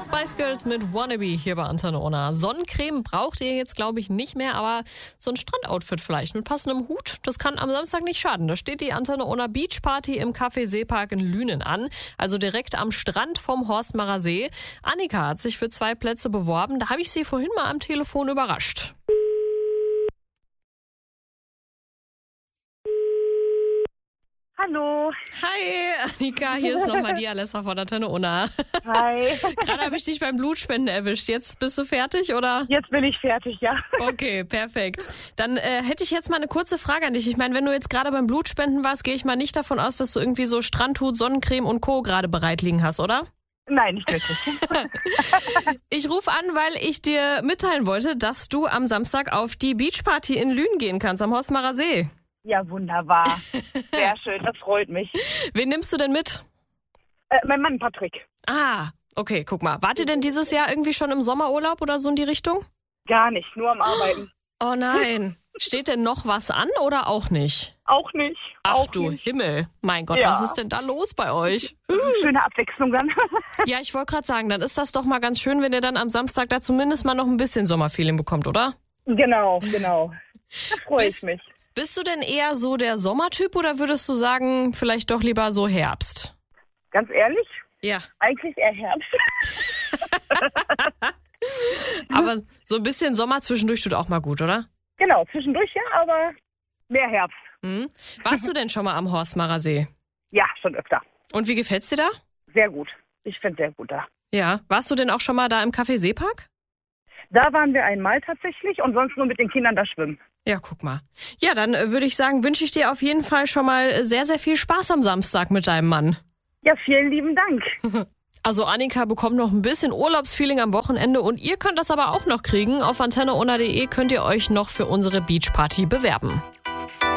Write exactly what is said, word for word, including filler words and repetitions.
Spice Girls mit Wannabe hier bei Antenne Unna. Sonnencreme braucht ihr jetzt, glaube ich, nicht mehr, aber so ein Strandoutfit vielleicht mit passendem Hut, das kann am Samstag nicht schaden. Da steht die Antenne Unna Beach Party im Café Seepark in Lünen an, also direkt am Strand vom Horstmarer See. Annika hat sich für zwei Plätze beworben, da habe ich sie vorhin mal am Telefon überrascht. Hallo. Hi, Annika, hier ist nochmal die Alessa von Antenne Unna. Hi. Gerade habe ich dich beim Blutspenden erwischt. Jetzt bist du fertig, oder? Jetzt bin ich fertig, ja. Okay, perfekt. Dann äh, hätte ich jetzt mal eine kurze Frage an dich. Ich meine, wenn du jetzt gerade beim Blutspenden warst, gehe ich mal nicht davon aus, dass du irgendwie so Strandhut, Sonnencreme und Co. gerade bereit liegen hast, oder? Nein, nicht wirklich. Ich rufe an, weil ich dir mitteilen wollte, dass du am Samstag auf die Beachparty in Lünen gehen kannst, am Horstmarer See. Ja, wunderbar. Sehr schön, das freut mich. Wen nimmst du denn mit? Äh, mein Mann Patrick. Ah, okay, guck mal. Wart ihr denn dieses Jahr irgendwie schon im Sommerurlaub oder so in die Richtung? Gar nicht, nur am Arbeiten. Oh nein. Steht denn noch was an oder auch nicht? Auch nicht. Ach auch du nicht. Himmel. Mein Gott, Ja. was ist denn da los bei euch? Schöne Abwechslung dann. Ja, ich wollte gerade sagen, dann ist das doch mal ganz schön, wenn ihr dann am Samstag da zumindest mal noch ein bisschen Sommerfeeling bekommt, oder? Genau, genau. Da freue ich Bist- mich. Bist du denn eher so der Sommertyp oder würdest du sagen, vielleicht doch lieber so Herbst? Ganz ehrlich, Ja. eigentlich eher Herbst. Aber so ein bisschen Sommer zwischendurch tut auch mal gut, oder? Genau, zwischendurch ja, aber mehr Herbst. Hm? Warst du denn schon mal am Horstmarer See? Ja, schon öfter. Und wie gefällt's dir da? Sehr gut. Ich finde sehr gut da. Ja. Warst du denn auch schon mal da im Café Seepark? Da waren wir einmal tatsächlich und sonst nur mit den Kindern da schwimmen. Ja, guck mal. Ja, dann äh, würde ich sagen, wünsche ich dir auf jeden Fall schon mal sehr, sehr viel Spaß am Samstag mit deinem Mann. Ja, vielen lieben Dank. Also Annika bekommt noch ein bisschen Urlaubsfeeling am Wochenende und ihr könnt das aber auch noch kriegen. Auf antenne unna punkt de könnt ihr euch noch für unsere Beachparty bewerben.